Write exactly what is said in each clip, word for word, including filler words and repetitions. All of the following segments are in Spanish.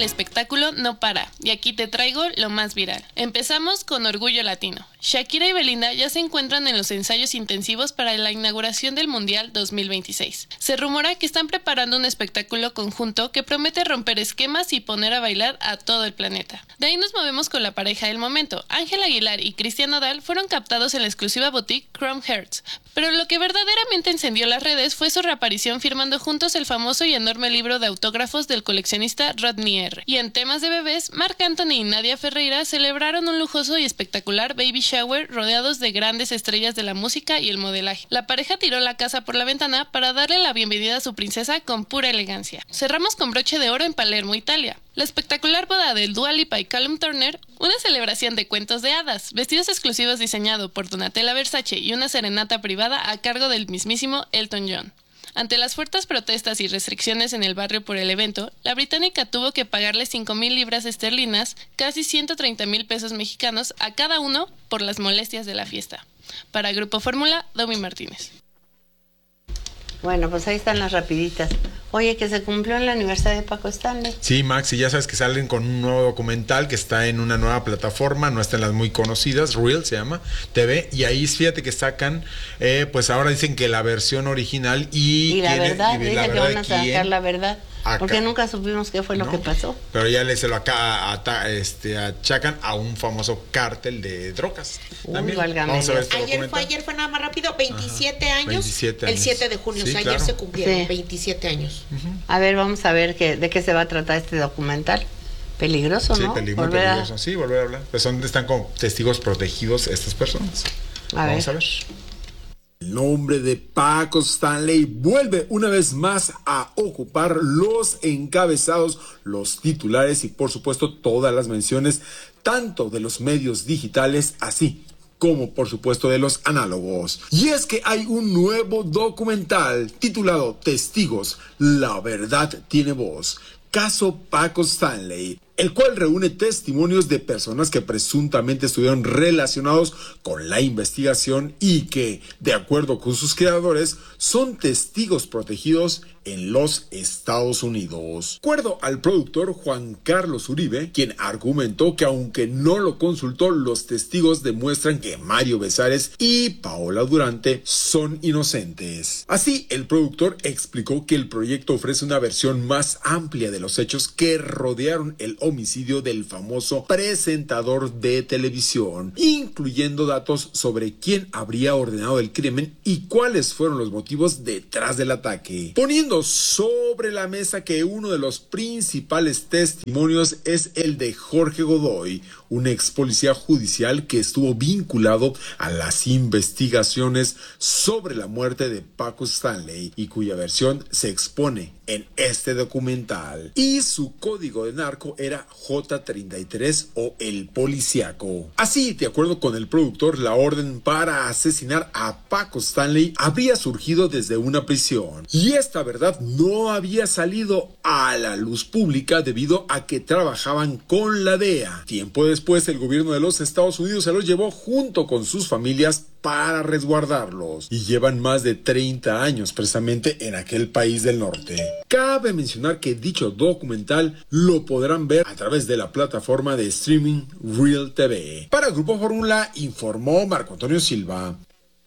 espectáculo no para, y aquí te traigo lo más viral. Empezamos con Orgullo Latino. Shakira y Belinda ya se encuentran en los ensayos intensivos para la inauguración del Mundial dos mil veintiséis. Se rumora que están preparando un espectáculo conjunto que promete romper esquemas y poner a bailar a todo el planeta. De ahí nos movemos con la pareja del momento. Ángel Aguilar y Cristian Nodal fueron captados en la exclusiva boutique Chrome Hearts, pero lo que verdaderamente encendió las redes fue su reaparición firmando juntos el famoso y enorme libro de autógrafos del coleccionista Rodney R. Y en temas de bebés, Marc Anthony y Nadia Ferreira celebraron un lujoso y espectacular baby shower rodeados de grandes estrellas de la música y el modelaje. La pareja tiró la casa por la ventana para darle la bienvenida a su princesa con pura elegancia. Cerramos con broche de oro en Palermo, Italia. La espectacular boda de Dua Lipa y Callum Turner, una celebración de cuentos de hadas, vestidos exclusivos diseñado por Donatella Versace y una serenata privada a cargo del mismísimo Elton John. Ante las fuertes protestas y restricciones en el barrio por el evento, la británica tuvo que pagarle cinco mil libras esterlinas, casi ciento treinta mil pesos mexicanos, a cada uno por las molestias de la fiesta. Para Grupo Fórmula, Domi Martínez. Bueno, pues ahí están las rapiditas. Oye, que se cumplió el aniversario de Paco Stanley. Sí, Max, y ya sabes que salen con un nuevo documental que está en una nueva plataforma, no está en las muy conocidas, Reel se llama, T V, y ahí fíjate que sacan, eh, pues ahora dicen que la versión original y... Y la quién es- verdad, y dice la que verdad van a de quién. sacar la verdad. Acá. Porque nunca supimos qué fue lo No, que pasó. Pero ya le se lo acá ata- este, achacan a un famoso cártel de drogas. Uy, También. válgame Vamos a ver este Ayer fue, documental. ayer fue nada más rápido, veintisiete años, veintisiete el años. siete de junio, Sí, o sea, claro. ayer se cumplieron Sí. veintisiete años. A ver, vamos a ver qué, de qué se va a tratar este documental. Peligroso, Sí, ¿no? peli- muy Volver a- peligroso. Sí, volver a hablar. Pues son, están como testigos protegidos estas personas. A Vamos ver. a ver. El nombre de Paco Stanley vuelve una vez más a ocupar los encabezados, los titulares y por supuesto todas las menciones, tanto de los medios digitales así como por supuesto de los análogos. Y es que hay un nuevo documental titulado Testigos, la verdad tiene voz. Caso Paco Stanley, el cual reúne testimonios de personas que presuntamente estuvieron relacionados con la investigación y que, de acuerdo con sus creadores, son testigos protegidos en los Estados Unidos. De acuerdo al productor Juan Carlos Uribe, quien argumentó que aunque no lo consultó, los testigos demuestran que Mario Besares y Paola Durante son inocentes. Así, el productor explicó que el proyecto ofrece una versión más amplia de los hechos que rodearon el homicidio del famoso presentador de televisión, incluyendo datos sobre quién habría ordenado el crimen y cuáles fueron los motivos detrás del ataque, poniendo sobre la mesa que uno de los principales testimonios es el de Jorge Godoy, un ex policía judicial que estuvo vinculado a las investigaciones sobre la muerte de Paco Stanley y cuya versión se expone en este documental. Y su código de narco era J treinta y tres o el policíaco. Así, de acuerdo con el productor, la orden para asesinar a Paco Stanley habría surgido desde una prisión. Y esta verdad no había salido a la luz pública debido a que trabajaban con la D E A. Tiempo después, el gobierno de los Estados Unidos se los llevó junto con sus familias para resguardarlos y llevan más de treinta años precisamente en aquel país del norte. Cabe mencionar que dicho documental lo podrán ver a través de la plataforma de streaming Reel T V. Para Grupo Fórmula informó Marco Antonio Silva.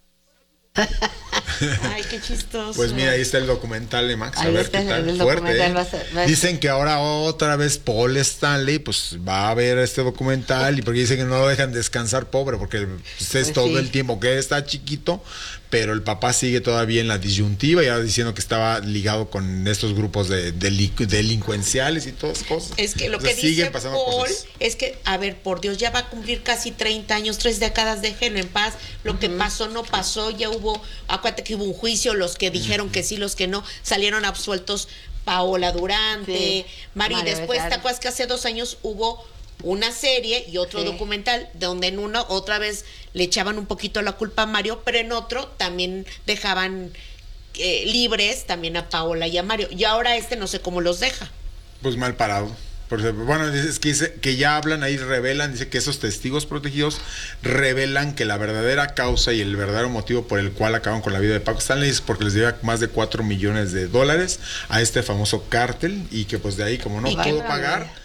Ay, qué chistoso. Pues mira, ahí está el documental de Max. A Ahí ver está qué tal. el Fuerte, documental, ¿eh? va a ser- va a- Dicen que ahora otra vez Paul Stanley pues va a ver este documental y porque dicen que no lo dejan descansar, pobre, porque pues, es Pues todo sí. el tiempo que está chiquito, pero el papá sigue todavía en la disyuntiva, ya diciendo que estaba ligado con estos grupos de, deli- delincuenciales y todas cosas. Es que lo O sea, que siguen dice pasando Paul cosas. es que, a ver, por Dios, ya va a cumplir casi treinta años, tres décadas, déjenlo en paz. Lo que pasó no pasó, ya hubo, acuérdate que hubo un juicio, los que dijeron que sí, los que no, salieron absueltos Paola Durante, Sí, Mario, y Mario después, ¿te Besares. acuerdas que hace dos años hubo una serie y otro Sí. documental donde en uno otra vez le echaban un poquito la culpa a Mario, pero en otro también dejaban eh, libres también a Paola y a Mario, y ahora este no sé cómo los deja. Pues mal parado. Porque, bueno, es que, dice, que ya hablan ahí, revelan, dice que esos testigos protegidos revelan que la verdadera causa y el verdadero motivo por el cual acaban con la vida de Paco Stanley es porque les debe más de cuatro millones de dólares a este famoso cártel y que pues de ahí como no Y pudo que- pagar,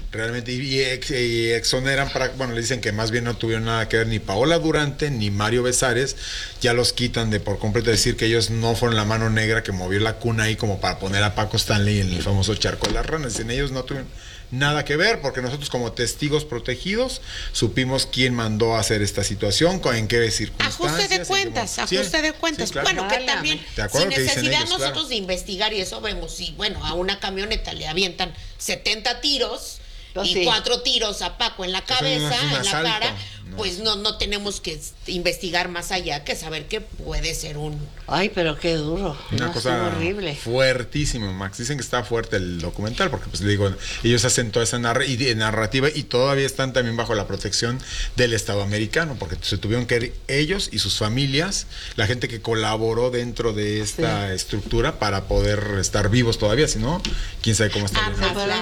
realmente, y, ex, y exoneran para, bueno, le dicen que más bien no tuvieron nada que ver ni Paola Durante ni Mario Besares, ya los quitan de por completo, decir que ellos no fueron la mano negra que movió la cuna ahí como para poner a Paco Stanley en el famoso charco de las ranas. Dicen, ellos no tuvieron nada que ver, porque nosotros como testigos protegidos supimos quién mandó a hacer esta situación, en qué circunstancias. Ajuste de cuentas, cómo, ajuste sí, de cuentas. Sí, claro. Bueno, que también, sin necesidad ellos, nosotros claro. de investigar y eso vemos, si bueno, a una camioneta le avientan setenta tiros pues y sí. cuatro tiros a Paco en la cabeza, no en la asalto. cara, no. pues no, no tenemos que investigar más allá que saber que puede ser un... Ay, pero qué duro. Una no, cosa horrible. Fuertísimo, Max. Dicen que está fuerte el documental porque, pues, digo, ellos hacen toda esa narra y narrativa y todavía están también bajo la protección del Estado americano, porque se tuvieron que ir ellos y sus familias, la gente que colaboró dentro de esta sí. estructura para poder estar vivos todavía, si no, quién sabe cómo están.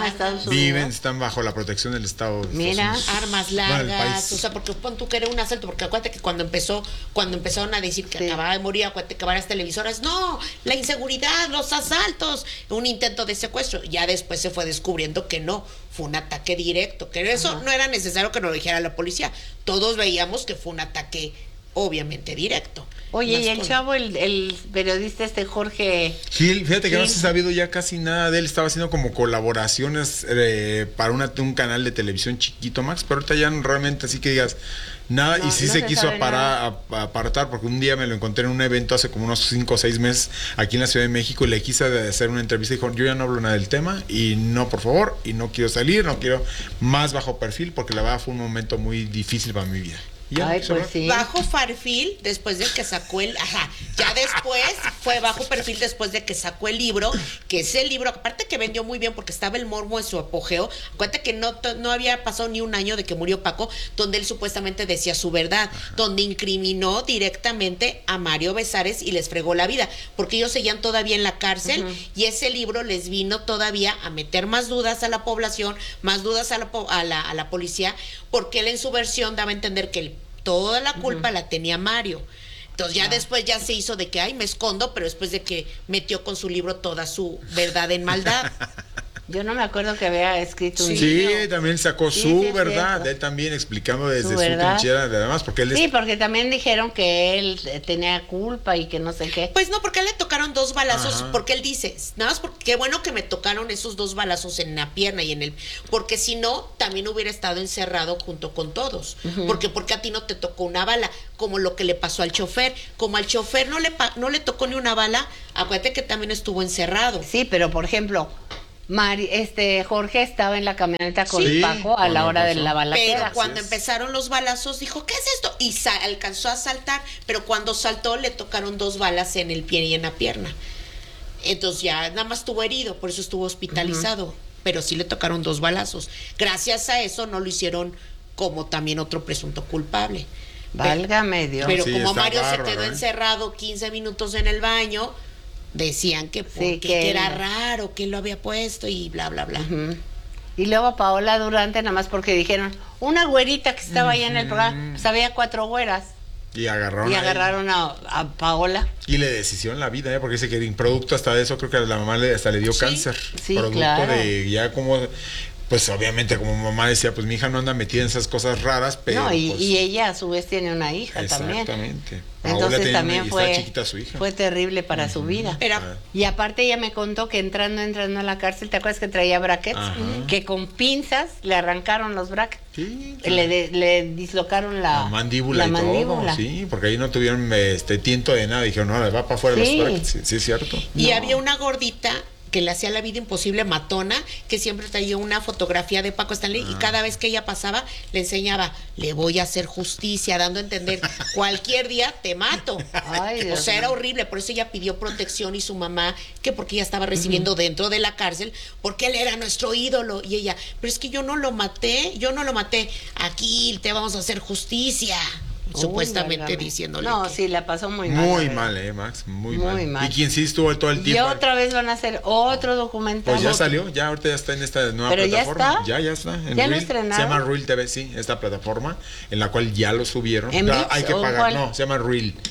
Viven, están bajo la protección del Estado. De Mira, armas largas, o sea, porque pon tú que era un asalto, porque acuérdate que cuando empezó, cuando empezaron a decir que sí. acababa de morir, acuérdate que varias televisoras, no, la inseguridad, los asaltos, un intento de secuestro, ya después se fue descubriendo que no, fue un ataque directo, que eso Ajá. no era necesario que lo dijera la policía, todos veíamos que fue un ataque obviamente directo. Oye, y el con... chavo, el, el periodista este Jorge Gil, fíjate que Gil. no se ha sabido ya casi nada de él, estaba haciendo como colaboraciones eh, para una, un canal de televisión chiquito, Max, pero ahorita ya realmente así que digas nada, no, y sí no se, se quiso aparar, a, apartar, porque un día me lo encontré en un evento hace como unos cinco o seis meses aquí en la Ciudad de México y le quise hacer una entrevista y dijo, yo ya no hablo nada del tema y no, por favor, y no quiero salir, no quiero más bajo perfil, porque la verdad fue un momento muy difícil para mi vida. Ya, Ay, pues sí. Bajo perfil después de que sacó el ajá, ya después fue bajo perfil después de que sacó el libro, que ese libro aparte que vendió muy bien porque estaba el morbo en su apogeo. Acuérdate que no, no había pasado ni un año de que murió Paco, donde él supuestamente decía su verdad, ajá. donde incriminó directamente a Mario Besares y les fregó la vida, porque ellos seguían todavía en la cárcel uh-huh. y ese libro les vino todavía a meter más dudas a la población, más dudas a la, a la, a la policía, porque él en su versión daba a entender que el toda la culpa uh-huh. la tenía Mario. Entonces ya ah. después ya se hizo de que, ay, me escondo, pero después de que metió con su libro toda su verdad en maldad. Yo no me acuerdo que había escrito un sí, libro. Sí, también sacó sí, su sí, verdad, él también explicando desde su, su trinchera, además, porque él... Sí, es... porque también dijeron que él tenía culpa y que no sé qué. Pues no, porque le tocaron dos balazos, Ajá. porque él dice, nada más porque qué bueno que me tocaron esos dos balazos en la pierna y en el... Porque si no, también hubiera estado encerrado junto con todos. Uh-huh. Porque porque a ti no te tocó una bala, como lo que le pasó al chofer. Como al chofer no le, pa- no le tocó ni una bala, acuérdate que también estuvo encerrado. Sí, pero por ejemplo... Mari, este Jorge estaba en la camioneta con sí, Paco a la hora pasó. de la balacera. Pero cuando empezaron los balazos dijo, ¿qué es esto? Y sa- alcanzó a saltar, pero cuando saltó le tocaron dos balas en el pie y en la pierna. Entonces ya nada más estuvo herido, por eso estuvo hospitalizado, uh-huh. pero sí le tocaron dos balazos. Gracias a eso no lo hicieron como también otro presunto culpable. Válgame Dios. Pero sí, como Mario bárbaro, se quedó ¿eh? encerrado quince minutos en el baño, decían que, porque, sí, que, que era raro, que lo había puesto y bla, bla, bla. Uh-huh. Y luego Paola Durante, nada más porque dijeron, una güerita que estaba uh-huh. ahí en el programa, pues había cuatro güeras. Y agarraron, y agarraron a, a Paola. Y le deshicieron la vida, ¿eh? Porque dice que el producto hasta de eso, creo que a la mamá le, hasta le dio sí, cáncer. Sí, producto claro. de ya como... Pues obviamente como mamá decía, pues mi hija no anda metida en esas cosas raras, pero... No, y, pues, y ella a su vez tiene una hija exactamente. también. Exactamente. Entonces también una, fue, chiquita su hija. fue terrible para uh-huh. su vida. Pero, y aparte ella me contó que entrando, entrando a la cárcel, ¿te acuerdas que traía brackets? Uh-huh. Que con pinzas le arrancaron los brackets. Sí, sí. Le, de, le dislocaron la, la mandíbula la y mandíbula. todo, sí, porque ahí no tuvieron este tiento de nada. Dijeron, no, le va para afuera sí. los brackets. Sí, sí, es cierto. Y no. había una gordita que le hacía la vida imposible, matona, que siempre traía una fotografía de Paco Stanley ah. y cada vez que ella pasaba le enseñaba, le voy a hacer justicia, dando a entender, cualquier día te mato. Ay, o sea, era horrible, por eso ella pidió protección y su mamá, que porque ella estaba recibiendo uh-huh. dentro de la cárcel, porque él era nuestro ídolo y ella, pero es que yo no lo maté, yo no lo maté, aquí te vamos a hacer justicia. Uy, supuestamente válgame. Diciéndole no, que... sí, la pasó muy mal. Muy mal, eh, Max, muy, muy mal. mal. Y quien sí estuvo todo el tiempo. Y otra vez van a hacer otro documental. Pues ya salió, ya ahorita ya está en esta nueva ¿Pero plataforma. ya está? Ya, ya está. En ¿Ya Reel. lo estrenaron? Se llama Reel T V, sí, esta plataforma, en la cual ya lo subieron. ¿En ya, Vix, hay que pagar, cuál? No, se llama Reel.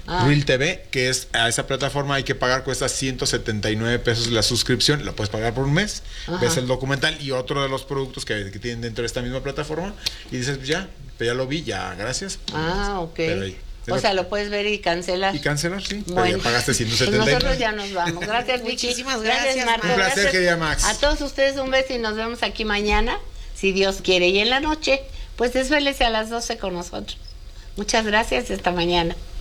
Ah. Reel T V, que es a esa plataforma hay que pagar, cuesta ciento setenta y nueve pesos la suscripción, la puedes pagar por un mes, Ajá. ves el documental y otro de los productos que, que tienen dentro de esta misma plataforma y dices, pues ya, pues ya lo vi, ya, gracias. Ah, ok. Pero ahí- O sea, lo puedes ver y cancelar. Y cancelar, sí, pero Bueno, ya pagaste ciento pues setenta y nueve. nosotros ya nos vamos. Gracias, Vicky. Muchísimas gracias, Marco. Un placer, Gracias querida Max. A todos ustedes un beso y nos vemos aquí mañana, si Dios quiere. Y en la noche, pues desvélese a las doce con nosotros. Muchas gracias y hasta mañana.